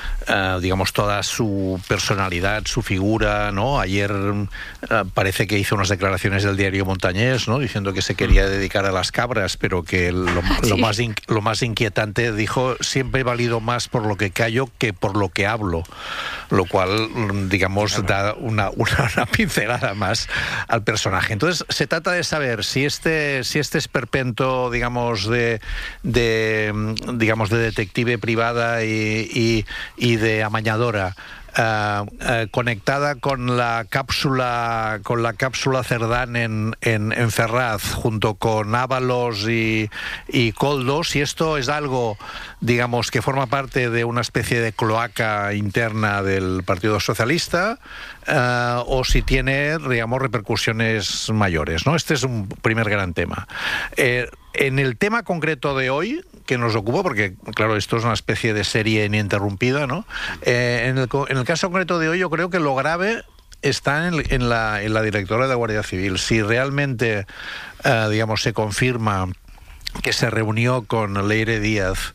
Uh, digamos, toda su personalidad, su figura, ¿no? Ayer uh, parece que hizo unas declaraciones del diario Montañés, ¿no? Diciendo que se quería dedicar a las cabras, pero que lo, sí. lo, más, in, lo más inquietante, dijo, siempre he valido más por lo que callo que por lo que hablo, lo cual, digamos, sí, da una, una, una pincelada más al personaje. Entonces, se trata de saber si este, si este esperpento, digamos, de, de, digamos, de detective privada y, y, y de amañadora, Uh, uh, conectada con la cápsula con la cápsula Cerdán en, en, en Ferraz, junto con Ábalos y, y Koldo, si esto es algo, digamos, que forma parte de una especie de cloaca interna del Partido Socialista, uh, o si tiene, digamos, repercusiones mayores, ¿no? Este es un primer gran tema. Eh, en el tema concreto de hoy, que nos ocupa, porque claro, esto es una especie de serie ininterrumpida, ¿no? Eh, en, el, en el caso concreto de hoy, yo creo que lo grave está en, en, la, en la directora de la Guardia Civil. Si realmente, eh, digamos, se confirma que se reunió con Leire Díaz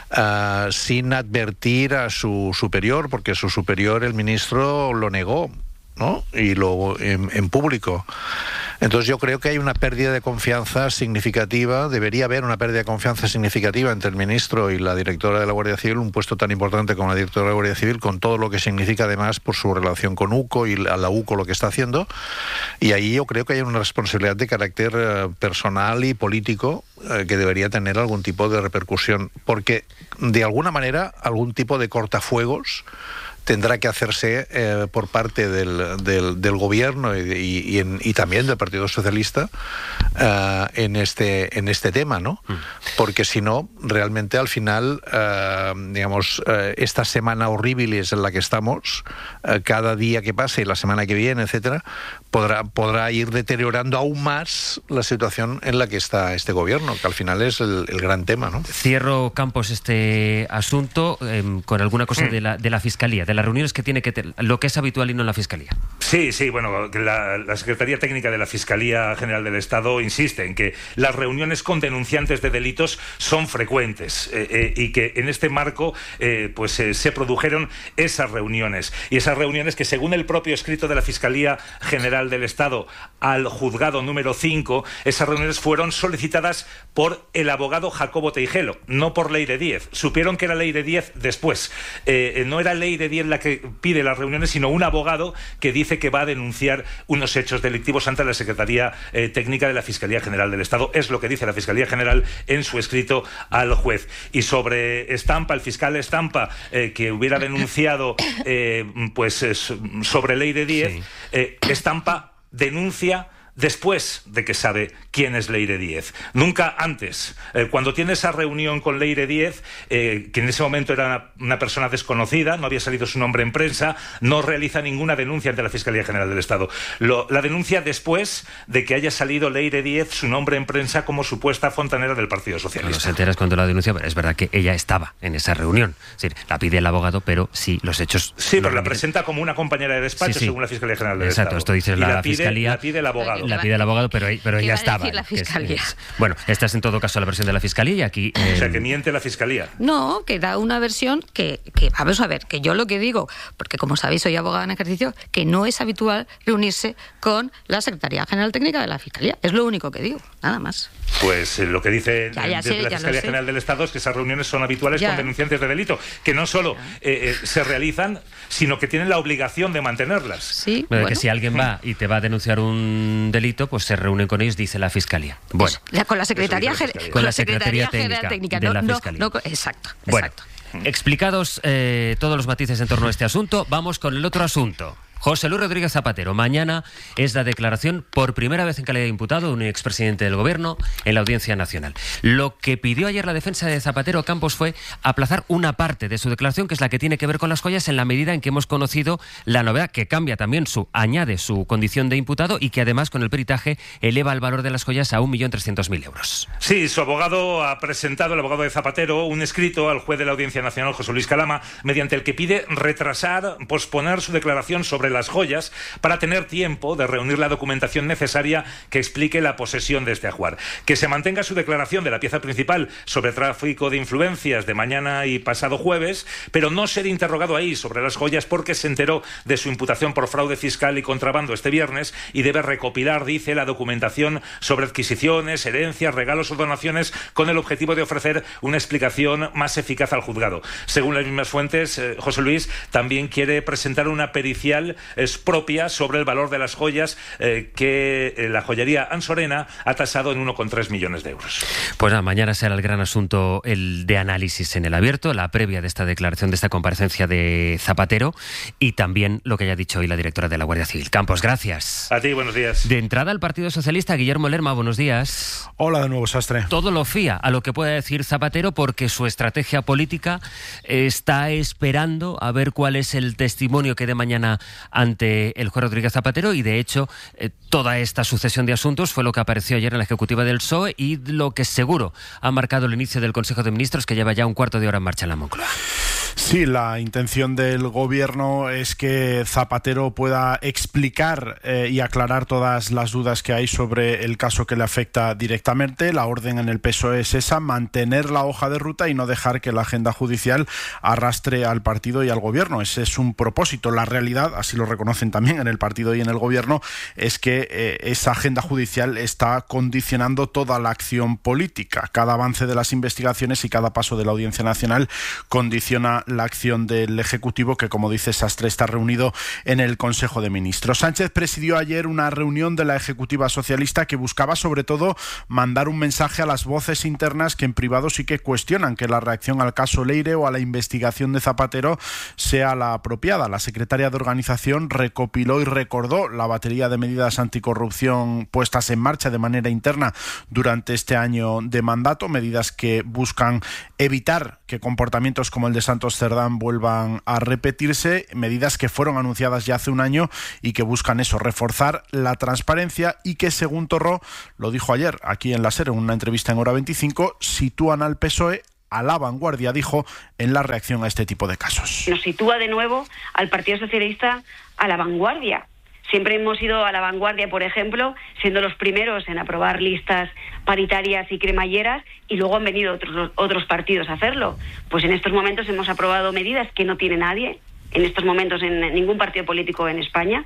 uh, sin advertir a su superior, porque su superior, el ministro, lo negó, ¿no? Y lo en, en público. Entonces yo creo que hay una pérdida de confianza significativa, debería haber una pérdida de confianza significativa entre el ministro y la directora de la Guardia Civil, un puesto tan importante como la directora de la Guardia Civil, con todo lo que significa además por su relación con U C O y a la U C O lo que está haciendo. Y ahí yo creo que hay una responsabilidad de carácter eh, personal y político eh, que debería tener algún tipo de repercusión, porque de alguna manera algún tipo de cortafuegos tendrá que hacerse eh, por parte del, del, del gobierno y, y, y, en, y también del Partido Socialista uh, en este en este tema, ¿no? Mm. Porque si no, realmente al final, uh, digamos, uh, esta semana horrible es en la que estamos, uh, cada día que pase y la semana que viene, etcétera, podrá podrá ir deteriorando aún más la situación en la que está este gobierno, que al final es el, el gran tema, ¿no? Cierro, Campos, este asunto eh, con alguna cosa mm. de la de la Fiscalía, de las reuniones que tiene que tener, lo que es habitual y no en la Fiscalía. Sí, sí, bueno, la, la Secretaría Técnica de la Fiscalía General del Estado insiste en que las reuniones con denunciantes de delitos son frecuentes eh, eh, y que en este marco eh, pues eh, se produjeron esas reuniones. Y esas reuniones que, según el propio escrito de la Fiscalía General del Estado al juzgado número cinco, esas reuniones fueron solicitadas por el abogado Jacobo Teijelo, no por Leire Díez. Supieron que era Leire Díez después. Eh, no era Leire Díez la que pide las reuniones, sino un abogado que dice que va a denunciar unos hechos delictivos ante la Secretaría eh, Técnica de la Fiscalía General del Estado. Es lo que dice la Fiscalía General en su escrito al juez. Y sobre Estampa, el fiscal Estampa, eh, que hubiera denunciado eh, pues eh, sobre Leire Díez, sí. eh, Estampa denuncia después de que sabe quién es Leire Díez, nunca antes. Eh, cuando tiene esa reunión con Leire Díez, eh, que en ese momento era una, una persona desconocida, no había salido su nombre en prensa, no realiza ninguna denuncia ante la Fiscalía General del Estado. Lo, la denuncia después de que haya salido Leire Díez, su nombre en prensa, como supuesta fontanera del Partido Socialista. No se enteras cuando la denuncia, pero es verdad que ella estaba en esa reunión. Es decir, la pide el abogado, pero sí, los hechos... Sí, pero la presenta como una compañera de despacho, sí, sí. según la Fiscalía General del Exacto, Estado. Exacto, esto dice la, la, la pide, Fiscalía... La pide el abogado. La pide el abogado, pero, pero ella estaba. La Fiscalía. Es, es, bueno, esta es en todo caso la versión de la Fiscalía y aquí... Eh... O sea, que miente la Fiscalía. No, que da una versión que, que, vamos a ver, que yo lo que digo, porque como sabéis soy abogada en ejercicio, que no es habitual reunirse con la Secretaría General Técnica de la Fiscalía. Es lo único que digo, nada más. Pues eh, lo que dice ya, ya desde sé, la Fiscalía General del Estado es que esas reuniones son habituales ya. con denunciantes de delito, que no solo eh, eh, se realizan, sino que tienen la obligación de mantenerlas. Sí, bueno, bueno. Que si alguien va y te va a denunciar un delito, pues se reúnen con ellos, dice la Fiscalía. Bueno, la, con la Secretaría, con la, con la Secretaría, Secretaría Técnica, Técnica de no, la Fiscalía. No, no, exacto, bueno, exacto. Explicados eh, todos los matices en torno a este asunto, vamos con el otro asunto. José Luis Rodríguez Zapatero. Mañana es la declaración por primera vez en calidad de imputado de un expresidente del Gobierno en la Audiencia Nacional. Lo que pidió ayer la defensa de Zapatero, Campos, fue aplazar una parte de su declaración, que es la que tiene que ver con las joyas, en la medida en que hemos conocido la novedad que cambia también su, añade su condición de imputado y que además con el peritaje eleva el valor de las joyas a un millón trescientos mil euros. Sí, su abogado ha presentado, el abogado de Zapatero, un escrito al juez de la Audiencia Nacional, José Luis Calama, mediante el que pide retrasar, posponer su declaración sobre las joyas para tener tiempo de reunir la documentación necesaria que explique la posesión de este ajuar. Que se mantenga su declaración de la pieza principal sobre tráfico de influencias de mañana y pasado jueves, pero no ser interrogado ahí sobre las joyas porque se enteró de su imputación por fraude fiscal y contrabando este viernes y debe recopilar, dice, la documentación sobre adquisiciones, herencias, regalos o donaciones con el objetivo de ofrecer una explicación más eficaz al juzgado. Según las mismas fuentes, eh, José Luis también quiere presentar una pericial es propia sobre el valor de las joyas eh, que eh, la joyería Ansorena ha tasado en uno coma tres millones de euros. Pues nada, mañana será el gran asunto, el de análisis en el abierto, la previa de esta declaración, de esta comparecencia de Zapatero y también lo que haya dicho hoy la directora de la Guardia Civil. Campos, gracias. A ti, buenos días. De entrada al Partido Socialista, Guillermo Lerma, buenos días. Hola de nuevo, Sastre. Todo lo fía a lo que pueda decir Zapatero porque su estrategia política está esperando a ver cuál es el testimonio que dé mañana ante el juez Rodríguez Zapatero y de hecho eh, toda esta sucesión de asuntos fue lo que apareció ayer en la ejecutiva del P S O E y lo que seguro ha marcado el inicio del Consejo de Ministros que lleva ya un cuarto de hora en marcha en la Moncloa. Sí, la intención del gobierno es que Zapatero pueda explicar eh, y aclarar todas las dudas que hay sobre el caso que le afecta directamente. La orden en el P S O E es esa, mantener la hoja de ruta y no dejar que la agenda judicial arrastre al partido y al gobierno. Ese es un propósito. La realidad, así lo reconocen también en el partido y en el gobierno, es que eh, esa agenda judicial está condicionando toda la acción política. Cada avance de las investigaciones y cada paso de la Audiencia Nacional condiciona la acción del Ejecutivo, que, como dice Sastre, está reunido en el Consejo de Ministros. Sánchez presidió ayer una reunión de la Ejecutiva Socialista que buscaba sobre todo mandar un mensaje a las voces internas que en privado sí que cuestionan que la reacción al caso Leire o a la investigación de Zapatero sea la apropiada. La secretaria de Organización recopiló y recordó la batería de medidas anticorrupción puestas en marcha de manera interna durante este año de mandato, medidas que buscan evitar que comportamientos como el de Santos Cerdán vuelvan a repetirse, medidas que fueron anunciadas ya hace un año y que buscan eso, reforzar la transparencia y que, según Torró, lo dijo ayer aquí en la SER en una entrevista en Hora veinticinco, sitúan al P S O E a la vanguardia, dijo, en la reacción a este tipo de casos. Nos sitúa de nuevo al Partido Socialista a la vanguardia. Siempre hemos ido a la vanguardia, por ejemplo, siendo los primeros en aprobar listas paritarias y cremalleras, y luego han venido otros, otros partidos a hacerlo. Pues en estos momentos hemos aprobado medidas que no tiene nadie, en estos momentos en ningún partido político en España.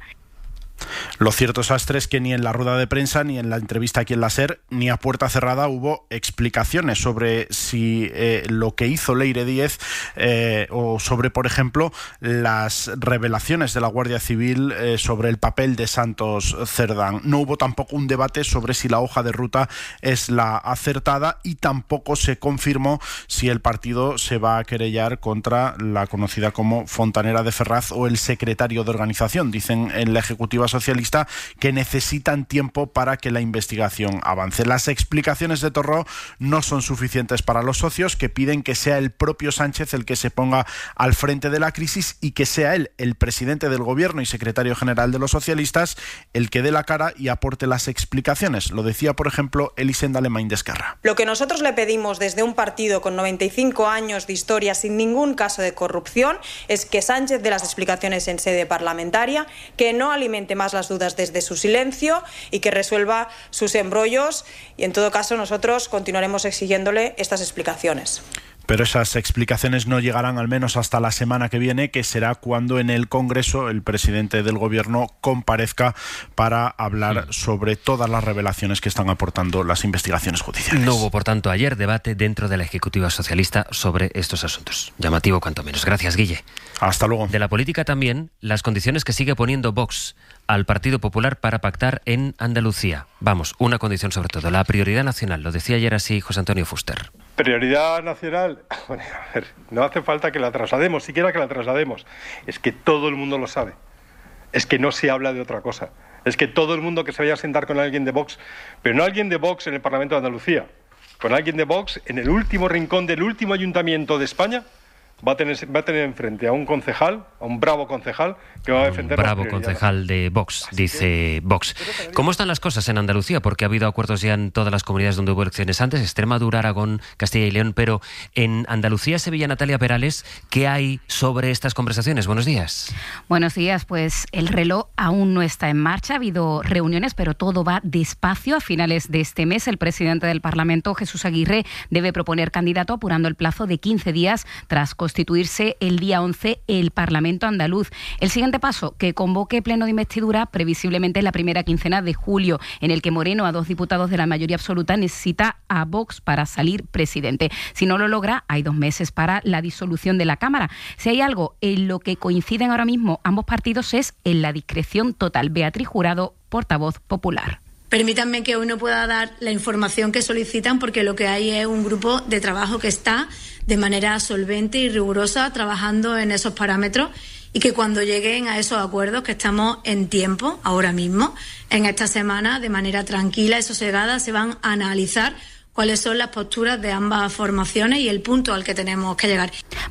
Lo cierto, Sastre, es que ni en la rueda de prensa, ni en la entrevista aquí en la SER, ni a puerta cerrada hubo explicaciones sobre si eh, lo que hizo Leire Díez eh, o sobre, por ejemplo, las revelaciones de la Guardia Civil eh, sobre el papel de Santos Cerdán. No hubo tampoco un debate sobre si la hoja de ruta es la acertada y tampoco se confirmó si el partido se va a querellar contra la conocida como Fontanera de Ferraz o el secretario de organización. Dicen en la Ejecutiva Socialista que necesitan tiempo para que la investigación avance. Las explicaciones de Torró no son suficientes para los socios, que piden que sea el propio Sánchez el que se ponga al frente de la crisis y que sea él, el presidente del gobierno y secretario general de los socialistas, el que dé la cara y aporte las explicaciones. Lo decía, por ejemplo, Elisenda Alemany de Esquerra. Lo que nosotros le pedimos desde un partido con noventa y cinco años de historia sin ningún caso de corrupción es que Sánchez dé las explicaciones en sede parlamentaria, que no alimente más las dudas desde su silencio y que resuelva sus embrollos, y en todo caso nosotros continuaremos exigiéndole estas explicaciones. Pero esas explicaciones no llegarán al menos hasta la semana que viene, que será cuando en el Congreso el presidente del Gobierno comparezca para hablar sobre todas las revelaciones que están aportando las investigaciones judiciales. No hubo, por tanto, ayer debate dentro de la Ejecutiva Socialista sobre estos asuntos. Llamativo cuanto menos. Gracias, Guille. Hasta luego. De la política también, las condiciones que sigue poniendo Vox al Partido Popular para pactar en Andalucía. Vamos, una condición sobre todo, la prioridad nacional. Lo decía ayer así José Antonio Fuster. Prioridad nacional, bueno, a ver, no hace falta que la traslademos, siquiera que la traslademos. Es que todo el mundo lo sabe. Es que no se habla de otra cosa. Es que todo el mundo que se vaya a sentar con alguien de Vox, pero no alguien de Vox en el Parlamento de Andalucía, con alguien de Vox en el último rincón del último ayuntamiento de España, va a tener, va a tener enfrente a un concejal, a un bravo concejal, que va a defender... Un bravo concejal de Vox, dice Vox. ¿Cómo están las cosas en Andalucía? Porque ha habido acuerdos ya en todas las comunidades donde hubo elecciones antes, Extremadura, Aragón, Castilla y León, pero en Andalucía, Sevilla, Natalia Perales, ¿qué hay sobre estas conversaciones? Buenos días. Buenos días, pues el reloj aún no está en marcha, ha habido reuniones, pero todo va despacio. A finales de este mes, el presidente del Parlamento, Jesús Aguirre, debe proponer candidato apurando el plazo de quince días tras constituirse el día once el Parlamento andaluz. El siguiente paso, que convoque pleno de investidura previsiblemente en la primera quincena de julio, en el que Moreno, a dos diputados de la mayoría absoluta, necesita a Vox para salir presidente. Si no lo logra, hay dos meses para la disolución de la Cámara. Si hay algo en lo que coinciden ahora mismo ambos partidos es en la discreción total. Beatriz Jurado, portavoz popular. Permítanme que hoy no pueda dar la información que solicitan porque lo que hay es un grupo de trabajo que está de manera solvente y rigurosa trabajando en esos parámetros y que cuando lleguen a esos acuerdos, que estamos en tiempo ahora mismo, en esta semana, de manera tranquila y sosegada, se van a analizar cuáles son las posturas de ambas formaciones y el punto al que tenemos que llegar.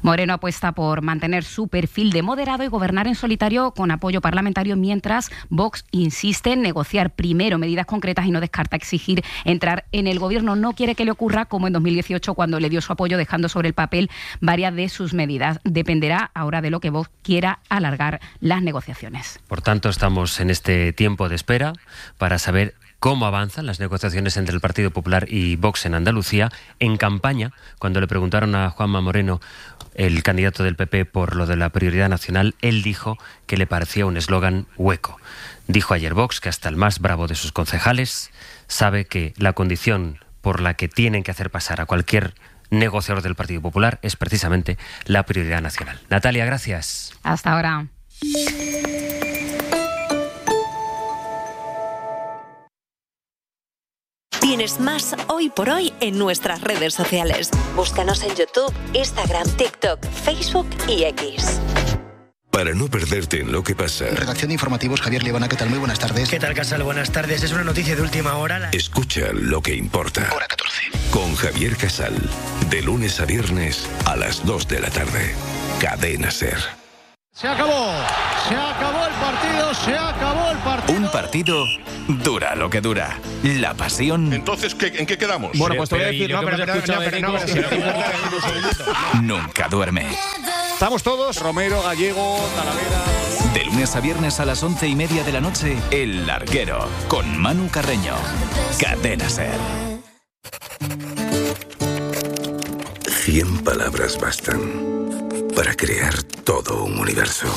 Moreno apuesta por mantener su perfil de moderado y gobernar en solitario con apoyo parlamentario, mientras Vox insiste en negociar primero medidas concretas y no descarta exigir entrar en el gobierno. No quiere que le ocurra como en dos mil dieciocho, cuando le dio su apoyo dejando sobre el papel varias de sus medidas. Dependerá ahora de lo que Vox quiera alargar las negociaciones. Por tanto, estamos en este tiempo de espera para saber cómo avanzan las negociaciones entre el Partido Popular y Vox en Andalucía. En campaña, cuando le preguntaron a Juanma Moreno, el candidato del P P, por lo de la prioridad nacional, él dijo que le parecía un eslogan hueco. Dijo ayer Vox que hasta el más bravo de sus concejales sabe que la condición por la que tienen que hacer pasar a cualquier negociador del Partido Popular es precisamente la prioridad nacional. Natalia, gracias. Hasta ahora. Tienes más Hoy por Hoy en nuestras redes sociales. Búscanos en YouTube, Instagram, TikTok, Facebook y X. Para no perderte en lo que pasa. Redacción de informativos, Javier Liebana, ¿qué tal? Muy buenas tardes. ¿Qué tal, Casal? Buenas tardes. Es una noticia de última hora. La... Escucha lo que importa. Hora catorce. Con Javier Casal. De lunes a viernes a las dos de la tarde. Cadena SER. Se acabó. Se acabó el partido. Se acabó el partido. Un partido dura lo que dura. La pasión. Entonces, ¿qué, ¿en qué quedamos? Bueno, pues te voy a decir, no, pero no, no, pero no, nunca duerme. Estamos todos, Romero, Gallego, Talavera. De lunes a viernes a las once y media de la noche, El Larguero, con Manu Carreño. Cadena SER. Cien palabras bastan para crear todo un universo.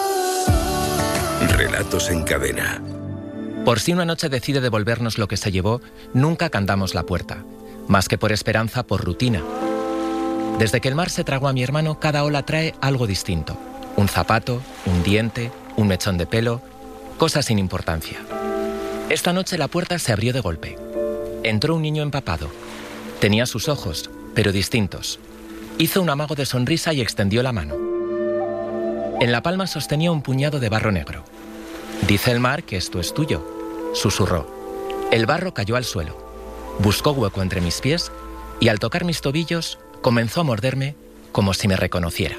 Relatos en cadena. Por si una noche decide devolvernos lo que se llevó, nunca cantamos la puerta. Más que por esperanza, por rutina. Desde que el mar se tragó a mi hermano, cada ola trae algo distinto. Un zapato, un diente, un mechón de pelo, cosas sin importancia. Esta noche la puerta se abrió de golpe. Entró un niño empapado. Tenía sus ojos, pero distintos. Hizo un amago de sonrisa y extendió la mano. En la palma sostenía un puñado de barro negro. Dice el mar que esto es tuyo, susurró. El barro cayó al suelo. Buscó hueco entre mis pies y al tocar mis tobillos comenzó a morderme como si me reconociera.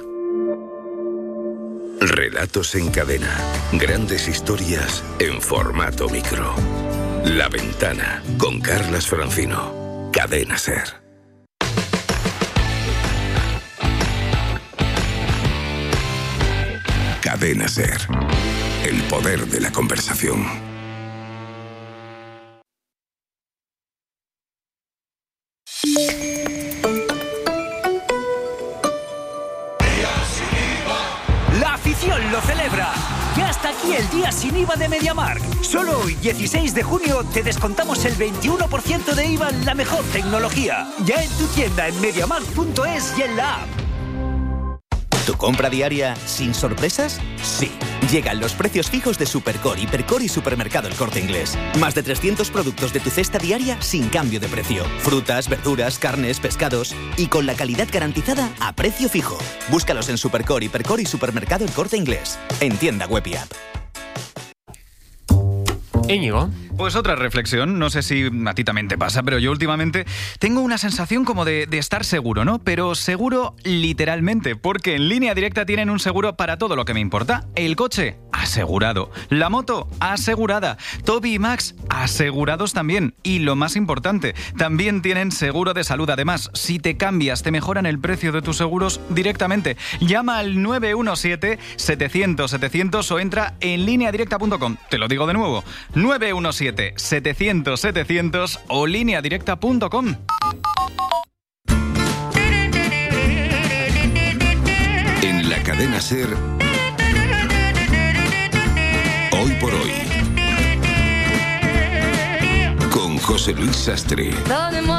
Relatos en cadena. Grandes historias en formato micro. La Ventana, con Carlas Francino. Cadena SER. Cadena SER. El poder de la conversación. La afición lo celebra. Ya está aquí el día sin I V A de MediaMarkt. Solo hoy, dieciséis de junio, te descontamos el veintiuno por ciento de I V A en la mejor tecnología. Ya en tu tienda en MediaMarkt punto es y en la app. ¿Tu compra diaria sin sorpresas? Sí. Llegan los precios fijos de Supercore, Hipercore y Supermercado El Corte Inglés. Más de trescientos productos de tu cesta diaria sin cambio de precio. Frutas, verduras, carnes, pescados y con la calidad garantizada a precio fijo. Búscalos en Supercore, Hipercore y Supermercado El Corte Inglés. En tienda web y app. Íñigo. Pues otra reflexión, no sé si a ti también te pasa, pero yo últimamente tengo una sensación como de, de estar seguro, ¿no? Pero seguro literalmente, porque en Línea Directa tienen un seguro para todo lo que me importa. El coche, asegurado. La moto, asegurada. Toby y Max, asegurados también. Y lo más importante, también tienen seguro de salud. Además, si te cambias, te mejoran el precio de tus seguros directamente. Llama al nueve uno siete, setecientos, setecientos o entra en línea directa punto com. Te lo digo de nuevo, nueve uno siete, setecientos, setecientos o línea directa punto com. En la cadena SER, Hoy por Hoy, con José Luis Sastre.